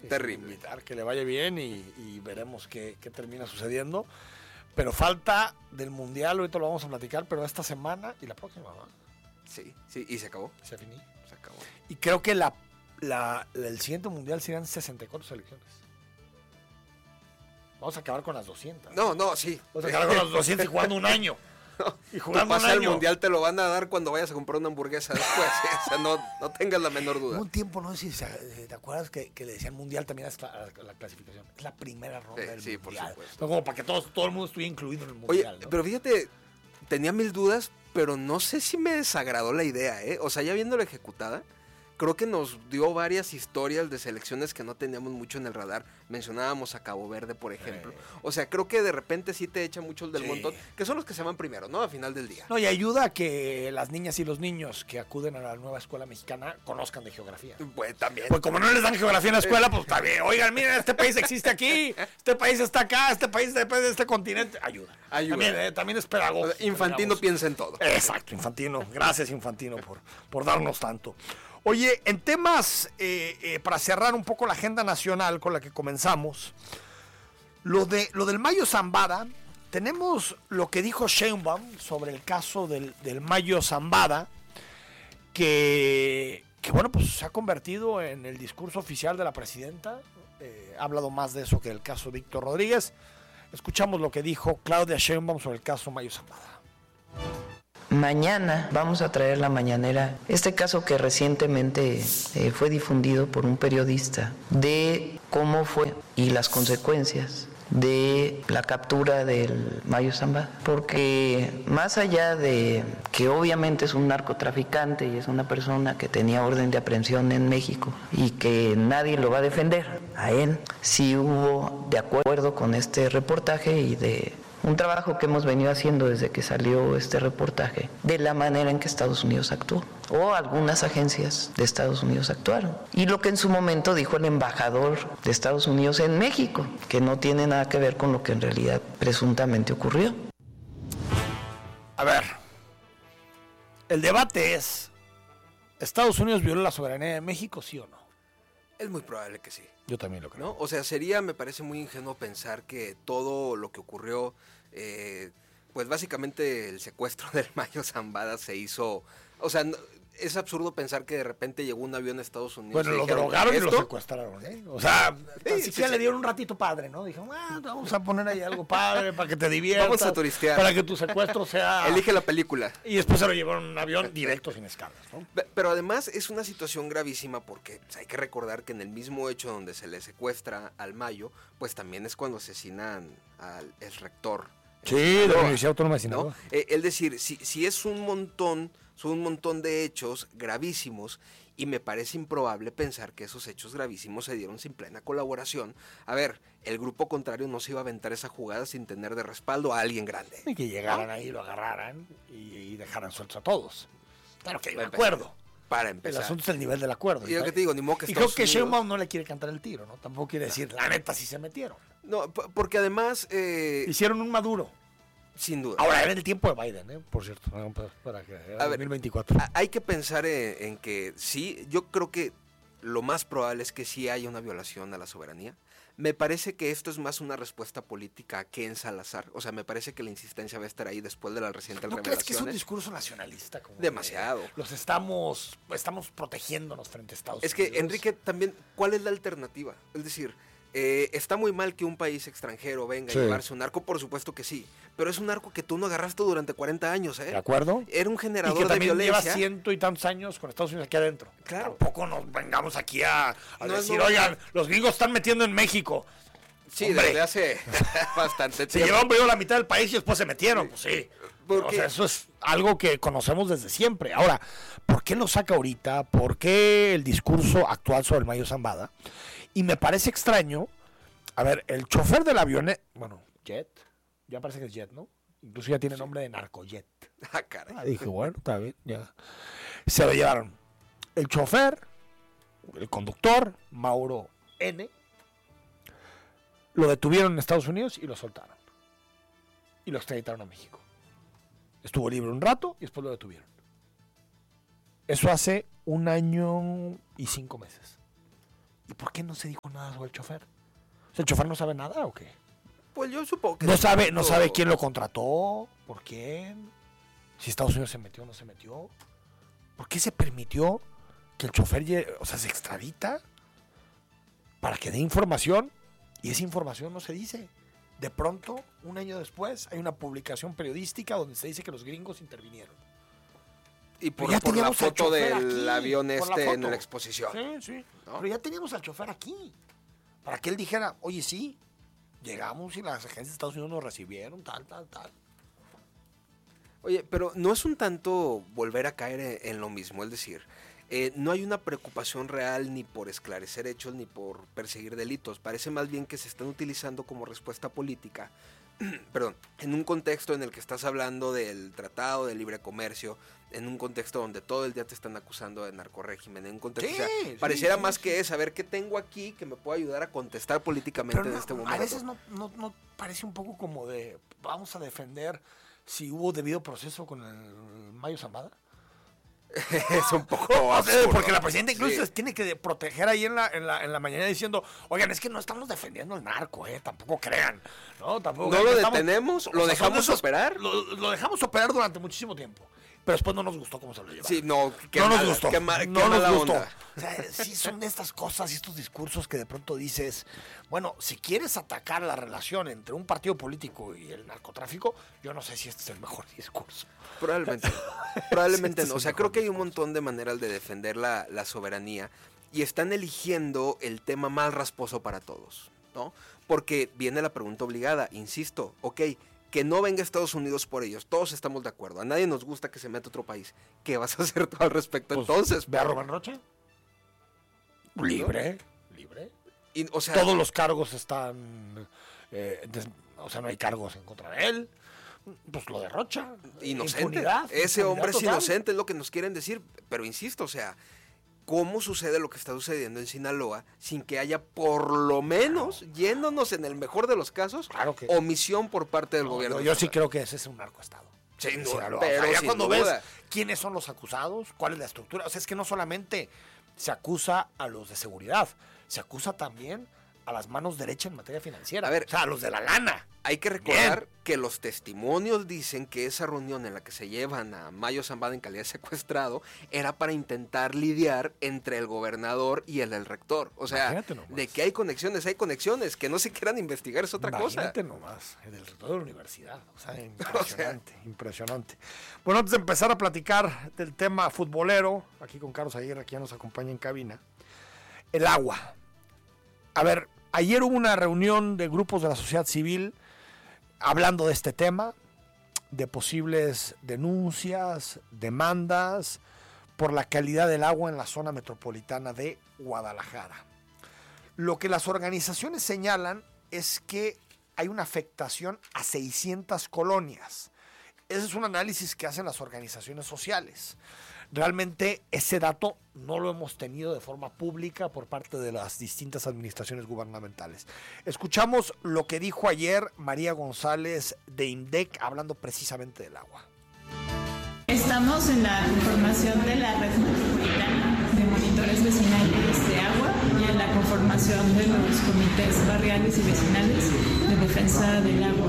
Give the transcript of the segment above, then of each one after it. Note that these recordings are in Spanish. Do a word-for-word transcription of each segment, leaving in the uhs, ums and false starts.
Terrible. Invitar, que le vaya bien y, y veremos qué, qué termina sucediendo. Pero falta del Mundial, ahorita lo vamos a platicar, pero esta semana y la próxima, ¿no? Sí, sí, y se acabó. Se finí. Se acabó. Y creo que la, la, el siguiente Mundial serán sesenta y cuatro selecciones. Vamos a acabar con las doscientas. No, no, sí. Vamos a acabar con las doscientas y jugando un año. No, y jugando pasa un año. el Mundial, te lo van a dar cuando vayas a comprar una hamburguesa después. ¿eh? O sea, no, no tengas la menor duda. Un tiempo, no sé si te acuerdas que, que le decían Mundial también a la, la clasificación. Es la primera ronda Sí, del sí, Mundial. por supuesto. Entonces, como para que todos, todo el mundo estuviera incluido en el Oye, Mundial. ¿no? pero fíjate, tenía mil dudas, pero no sé si me desagradó la idea, ¿eh? O sea, ya viéndola ejecutada, creo que nos dio varias historias de selecciones que no teníamos mucho en el radar. Mencionábamos a Cabo Verde, por ejemplo. O sea, creo que de repente sí te echa mucho el del Sí. montón, que son los que se van primero, ¿no? A final del día. No, y ayuda a que las niñas y los niños que acuden a la nueva escuela mexicana conozcan de geografía. Pues también. Pues como no les dan geografía en la escuela, pues está bien. Oigan, miren, este país existe aquí, este país está acá, este país depende de este continente. Ayuda. Ayuda. También, eh, también es pedagogo. O sea, Infantino digamos. piensa en todo. Exacto, Infantino. Gracias, Infantino, por, por darnos tanto. Oye, en temas, eh, eh, para cerrar un poco la agenda nacional con la que comenzamos, lo, de, lo del Mayo Zambada, tenemos lo que dijo Sheinbaum sobre el caso del, del Mayo Zambada, que, que bueno, pues se ha convertido en el discurso oficial de la presidenta. Eh, ha hablado más de eso que del caso Víctor Rodríguez. Escuchamos lo que dijo Claudia Sheinbaum sobre el caso Mayo Zambada. Mañana vamos a traer la mañanera este caso que recientemente eh, fue difundido por un periodista de cómo fue y las consecuencias de la captura del Mayo Zambada, porque más allá de que obviamente es un narcotraficante y es una persona que tenía orden de aprehensión en México y que nadie lo va a defender, a él sí hubo, de acuerdo con este reportaje y de un trabajo que hemos venido haciendo desde que salió este reportaje, de la manera en que Estados Unidos actuó, o algunas agencias de Estados Unidos actuaron. Y lo que en su momento dijo el embajador de Estados Unidos en México, que no tiene nada que ver con lo que en realidad presuntamente ocurrió. A ver, el debate es, ¿Estados Unidos violó la soberanía de México, sí o no? Es muy probable que sí. Yo también lo creo. ¿No? O sea, sería, me parece muy ingenuo pensar que todo lo que ocurrió, eh, pues básicamente el secuestro del Mayo Zambada se hizo, o sea, no, es absurdo pensar que de repente llegó un avión a Estados Unidos. Bueno, y lo dijeron, drogaron y lo ¿esto? secuestraron, ¿eh? O sea, Sí, así sí, que sí. le dieron un ratito padre, ¿no? Dijeron, ah, vamos a poner ahí algo padre para que te diviertas. Vamos a turistear. Para que tu secuestro sea... Elige la película. Y después se lo llevaron en un avión directo sin escalas, ¿no? Pe- Pero además es una situación gravísima porque pues, hay que recordar que en el mismo hecho donde se le secuestra al Mayo, pues también es cuando asesinan al el rector. Sí, de la Universidad Autónoma de ¿no? Sinaloa. Eh, es decir, si, si es un montón, son un montón de hechos gravísimos y me parece improbable pensar que esos hechos gravísimos se dieron sin plena colaboración. A ver, el grupo contrario no se iba a aventar esa jugada sin tener de respaldo a alguien grande. Y que llegaran ¿no? ahí, lo agarraran y, y dejaran sueltos a todos. Claro que hay un Para acuerdo. empezar. Para El empezar. asunto es el nivel del acuerdo. Y lo que te digo, ni modo que Y creo Estados que Unidos- Sheinbaum no le quiere cantar el tiro, ¿no? Tampoco quiere decir, la neta, sí se metieron. No, p- porque además, eh, Hicieron un Maduro. sin duda. Ahora era el tiempo de Biden, ¿eh? Por cierto. no, para- para que era A ver, dos mil veinticuatro. a- hay que pensar en, en que sí, yo creo que lo más probable es que sí haya una violación a la soberanía. Me parece que esto es más una respuesta política que en Salazar. O sea, me parece que la insistencia va a estar ahí después de las recientes ¿No crees que es un revelaciones. discurso nacionalista? Como Demasiado. que los estamos, estamos protegiéndonos frente a Estados Es Unidos. que, Enrique, también, ¿cuál es la alternativa? Es decir, eh, está muy mal que un país extranjero venga Sí. a llevarse un narco, por supuesto que sí. Pero es un narco que tú no agarraste durante cuarenta años, ¿eh? ¿De acuerdo? Era un Y generador que de también lleva violencia. ciento y tantos años con Estados Unidos aquí adentro. Claro. Tampoco nos vengamos aquí a, a No, decir, no. oigan, los gringos están metiendo en México. Sí, Hombre. desde hace bastante Se tiempo. llevaron primero la mitad del país y después se metieron. Pues sí. ¿Por O qué? sea, eso es algo que conocemos desde siempre. Ahora, ¿por qué lo saca ahorita? ¿Por qué el discurso actual sobre el Mayo Zambada? Y me parece extraño. A ver, el chofer del avión, bueno, Jet, ya parece que es Jet, ¿no? Incluso ya tiene nombre de narcojet. Ah, caray. Ah, dije, bueno, está bien, ya. Se lo llevaron. El chofer, el conductor, Mauro N., lo detuvieron en Estados Unidos y lo soltaron. Y lo extraditaron a México. Estuvo libre un rato y después lo detuvieron. Eso hace un año y cinco meses. ¿Y por qué no se dijo nada sobre el chofer? O sea, ¿el chofer no sabe nada o qué? Pues yo supongo que... No sabe, no sabe quién lo contrató, por quién, si Estados Unidos se metió o no se metió. ¿Por qué se permitió que el chofer, llegue, o sea, se extradita para que dé información y esa información no se dice? De pronto, un año después, hay una publicación periodística donde se dice que los gringos intervinieron. Y por, Pero ya por la teníamos al foto chofer del aquí, avión por la este en foto. la exposición. Sí, sí. ¿No? Pero ya teníamos al chofer aquí. Para que él dijera, oye, sí, llegamos y las agencias de Estados Unidos nos recibieron, tal, tal, tal. Oye, pero no es un tanto volver a caer en, en lo mismo, es decir, eh, no hay una preocupación real ni por esclarecer hechos ni por perseguir delitos. Parece más bien que se están utilizando como respuesta política, perdón, en un contexto en el que estás hablando del tratado de libre comercio, en un contexto donde todo el día te están acusando de narcorrégimen, en un contexto, Sí, o sea, sí, pareciera sí, más sí. que saber qué tengo aquí que me pueda ayudar a contestar políticamente Pero en no, este momento. a veces no, no, no parece un poco como de, vamos a defender si hubo debido proceso con el Mayo Zambada. Es un poco O sea, absurdo. porque la presidenta incluso Sí. tiene que proteger ahí en la, en la, en la mañana diciendo, oigan, es que no estamos defendiendo el narco, eh, tampoco crean. No, tampoco No crean lo que estamos- detenemos, o lo sea, son dejamos de esos- operar. Lo, lo dejamos operar durante muchísimo tiempo. Pero después no nos gustó cómo se lo llevaron. Sí, no, qué no mala, nos gustó. qué ma- no qué nos mala gustó. onda. O sea, sí son de estas cosas y estos discursos que de pronto dices, bueno, si quieres atacar la relación entre un partido político y el narcotráfico, yo no sé si este es el mejor discurso. Probablemente, probablemente Sí, no. este O es sea, el creo mejor que hay un discurso. montón de maneras de defender la, la soberanía y están eligiendo el tema más rasposo para todos, ¿no? Porque viene la pregunta obligada, insisto, ok, que no venga Estados Unidos por ellos, todos estamos de acuerdo, a nadie nos gusta que se meta otro país. ¿Qué vas a hacer tú al respecto Pues, entonces? ¿Ve a Rubén Rocha? Libre, libre. Y, o sea, Todos los cargos están, eh, des- o sea, no hay cargos en contra de él. Pues lo de Rocha. inocente. Impunidad, Ese impunidad hombre es total. inocente, es lo que nos quieren decir. Pero insisto, o sea, ¿cómo sucede lo que está sucediendo en Sinaloa sin que haya por lo menos, yéndonos en el mejor de los casos, Claro que- omisión por parte del No, gobierno? yo, yo sí estatal? creo que ese es un narcoestado. Sin Sí, duda, claro. pero O sea, ya sin cuando duda. ves quiénes son los acusados, cuál es la estructura. O sea, es que no solamente se acusa a los de seguridad, se acusa también a las manos derechas en materia financiera. A ver, o sea, a los de la lana. Hay que recordar que los testimonios dicen que esa reunión en la que se llevan a Mayo Zambada en calidad de secuestrado era para intentar lidiar entre el gobernador y el, el rector. O sea, Imagínate nomás. de que hay conexiones, hay conexiones. Que no se quieran investigar es otra cosa. Imagínate nomás, el del rector de la universidad. O sea, impresionante, impresionante. Bueno, antes de empezar a platicar del tema futbolero, aquí con Carlos Aguirre, que ya nos acompaña en cabina, el agua. A ver, ayer hubo una reunión de grupos de la sociedad civil hablando de este tema, de posibles denuncias, demandas por la calidad del agua en la zona metropolitana de Guadalajara. Lo que las organizaciones señalan es que hay una afectación a seiscientas colonias. Ese es un análisis que hacen las organizaciones sociales. Realmente ese dato no lo hemos tenido de forma pública por parte de las distintas administraciones gubernamentales. Escuchamos lo que dijo ayer María González de INDEC hablando precisamente del agua. Estamos en la conformación de la red metropolitana de monitores vecinales de agua y en la conformación de los comités barriales y vecinales de defensa del agua.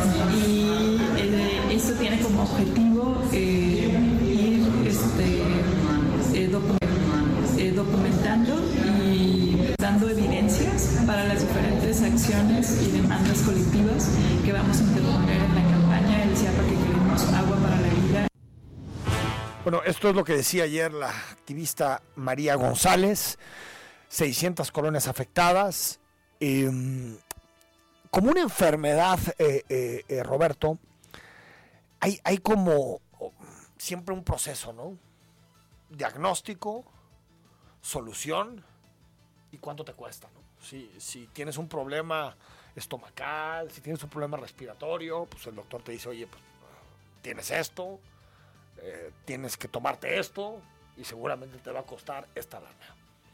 Y eh, esto tiene como objetivo eh, ir este, eh, docu- eh, documentando y dando evidencias para las diferentes acciones y demandas colectivas que vamos a interponer en la campaña El Chiapa que queremos, agua para la vida. Bueno, esto es lo que decía ayer la activista María González, seiscientas colonias afectadas. Eh, como una enfermedad, eh, eh, eh, Roberto, hay, hay como oh, siempre un proceso, ¿no? Diagnóstico, solución y cuánto te cuesta, ¿no? Si, si tienes un problema estomacal, si tienes un problema respiratorio, pues el doctor te dice, oye, pues tienes esto, eh, tienes que tomarte esto y seguramente te va a costar esta lana.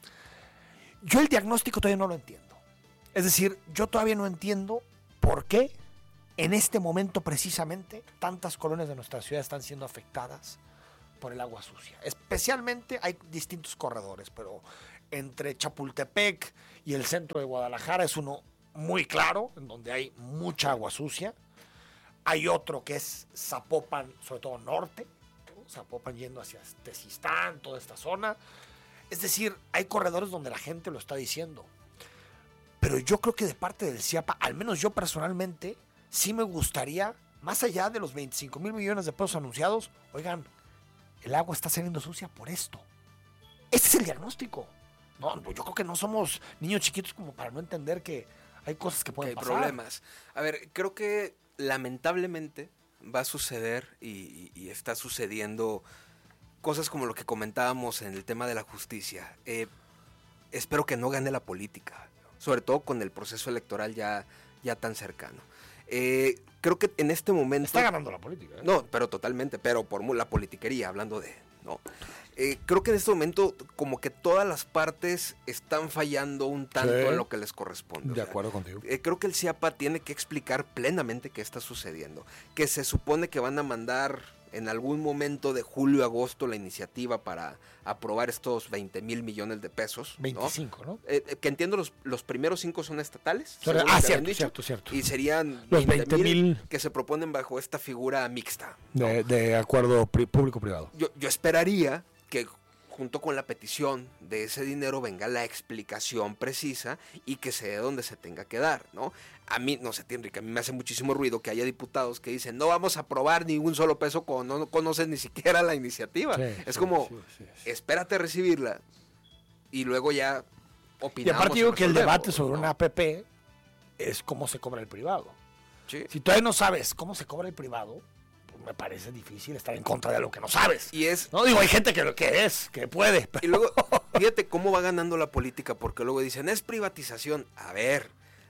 Yo el diagnóstico todavía no lo entiendo. Es decir, yo todavía no entiendo por qué en este momento precisamente tantas colonias de nuestra ciudad están siendo afectadas por el agua sucia. Especialmente hay distintos corredores, pero entre Chapultepec y el centro de Guadalajara es uno muy claro, en donde hay mucha agua sucia. Hay otro que es Zapopan, sobre todo norte, ¿no? Zapopan yendo hacia Tezistán, toda esta zona. Es decir, hay corredores donde la gente lo está diciendo. Pero yo creo que de parte del CIAPA, al menos yo personalmente, sí me gustaría, más allá de los veinticinco mil millones de pesos anunciados, oigan, el agua está saliendo sucia por esto. Ese es el diagnóstico. No, yo creo que no somos niños chiquitos como para no entender que hay cosas que pueden que hay pasar. problemas. A ver, creo que lamentablemente va a suceder y, y, y está sucediendo cosas como lo que comentábamos en el tema de la justicia. Eh, espero que no gane la política, sobre todo con el proceso electoral ya, ya tan cercano. Eh, creo que en este momento... Está ganando la política. ¿eh? No, pero totalmente, pero por la politiquería, hablando de... no. Eh, creo que en este momento como que todas las partes están fallando un tanto Sí. en lo que les corresponde. De O sea, acuerdo contigo. eh, creo que el CIAPA tiene que explicar plenamente qué está sucediendo. Que se supone que van a mandar en algún momento de julio, agosto la iniciativa para aprobar estos veinte mil millones de pesos. ¿no? veinticinco, ¿no? Eh, eh, que entiendo los, los primeros cinco son estatales. Sobre- según ah, lo que cierto, habían dicho, cierto, cierto. Y serían Los veinte mil veinte mil que se proponen bajo esta figura mixta. ¿no? De, de acuerdo pri- público-privado. Yo, yo esperaría que junto con la petición de ese dinero venga la explicación precisa y que se dé donde se tenga que dar, ¿no? A mí, no sé, Enrique, a mí me hace muchísimo ruido que haya diputados que dicen no vamos a aprobar ni un solo peso cuando no conocen ni siquiera la iniciativa. Sí, es sí, como, sí, sí, sí. espérate a recibirla y luego ya Y opinamos. aparte digo y que el resolvemos, debate sobre ¿no? una A P P es cómo se cobra el privado. Sí. Si todavía no sabes cómo se cobra el privado, pues me parece difícil estar en contra de lo que no sabes. Y es No digo, hay gente que lo que es, que puede. pero- Y luego, fíjate cómo va ganando la política, porque luego dicen, es privatización. A ver,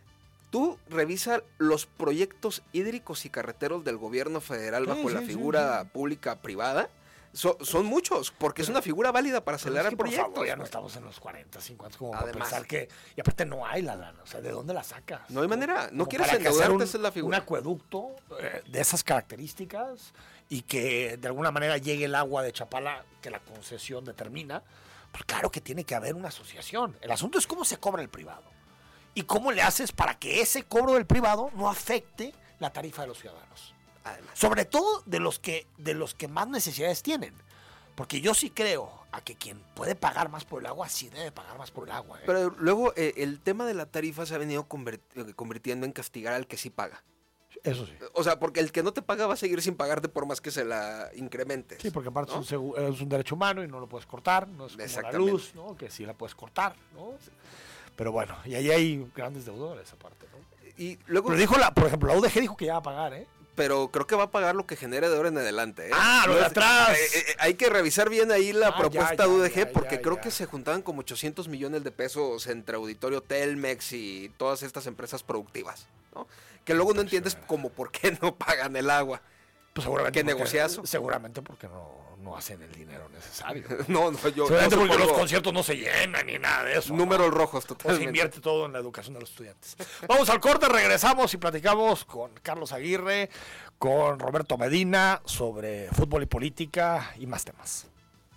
tú revisa los proyectos hídricos y carreteros del gobierno federal Sí, bajo sí, la sí, figura sí. pública privada. So- son muchos, porque es una figura válida para Pero acelerar es que, por proyectos. favor, ya no estamos en los cuarenta, cincuenta, como para Además. pensar que... Y aparte no hay la lana, o sea, ¿de dónde la sacas? No hay manera, no Como quieres para que hacer endeudarte, un, esa es la figura. un acueducto eh, de esas características y que de alguna manera llegue el agua de Chapala que la concesión determina, pues claro que tiene que haber una asociación. El asunto es cómo se cobra el privado y cómo le haces para que ese cobro del privado no afecte la tarifa de los ciudadanos. Además. Sobre todo de los que, de los que más necesidades tienen. Porque yo sí creo a que quien puede pagar más por el agua, sí debe pagar más por el agua. ¿eh? Pero luego eh, el tema de la tarifa se ha venido convert- eh, convirtiendo en castigar al que sí paga. Eso sí. O sea, porque el que no te paga va a seguir sin pagarte por más que se la incrementes. Sí, porque aparte ¿no? es, un segu- es un derecho humano y no lo puedes cortar, no es como la Exactamente. luz, ¿no? Que sí la puedes cortar, ¿no? Pero bueno, y ahí hay grandes deudores aparte, ¿no? Y luego, Pero dijo la, por ejemplo, la U D G dijo que ya va a pagar, ¿eh? pero creo que va a pagar lo que genere de ahora en adelante. ¿eh? Ah, lo No de es- atrás. eh, eh, hay que revisar bien ahí la Ah, propuesta ya, de U D G ya, ya, porque ya, creo ya. que se juntaban como ochocientos millones de pesos entre Auditorio Telmex y todas estas empresas productivas, ¿no? Que luego no entiendes como por qué no pagan el agua. Pues seguramente. ¿Qué porque- negociazo? Seguramente porque no, no hacen el dinero necesario. No, no, yo Seguramente yo porque los supongo conciertos no se llenan ni nada de eso. ¿no? números rojos O se totalmente. invierte todo en la educación de los estudiantes. Vamos al corte, regresamos y platicamos con Carlos Aguirre, con Roberto Medina sobre fútbol y política y más temas.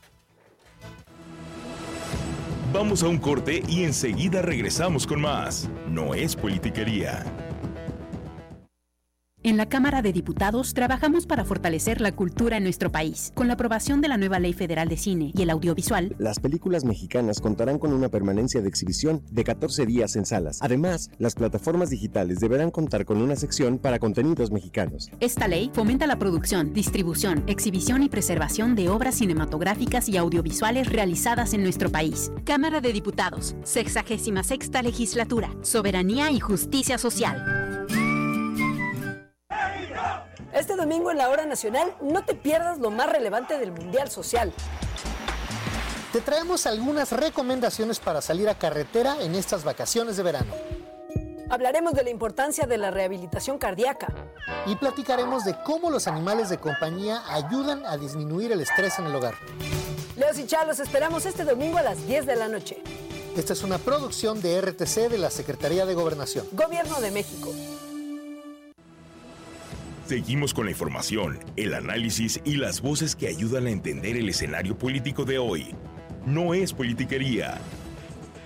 Vamos a un corte y enseguida regresamos con más. No es politiquería. En la Cámara de Diputados trabajamos para fortalecer la cultura en nuestro país. Con la aprobación de la nueva Ley Federal de Cine y el Audiovisual, Las películas mexicanas contarán con una permanencia de exhibición de catorce días en salas. Además, las plataformas digitales deberán contar con una sección para contenidos mexicanos. esta ley fomenta la producción, distribución, exhibición y preservación de obras cinematográficas y audiovisuales realizadas en nuestro país. Cámara de Diputados, sexagésima sexta legislatura, soberanía y justicia social. Este domingo en la Hora Nacional no te pierdas lo más relevante del Mundial Social. Te traemos algunas recomendaciones para salir a carretera en estas vacaciones de verano. Hablaremos de la importancia de la rehabilitación cardíaca. Y platicaremos de cómo los animales de compañía ayudan a disminuir el estrés en el hogar. Leos y Chá, los esperamos este domingo a las diez de la noche. Esta es una producción de R T C de la Secretaría de Gobernación. Gobierno de México. Seguimos con la información, el análisis y las voces que ayudan a entender el escenario político de hoy. No es politiquería,